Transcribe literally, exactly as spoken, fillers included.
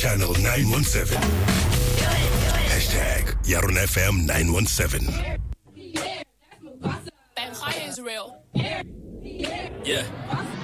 channel nine one seven. Hashtag Yaron F M nine one seven. That high is real. Yeah.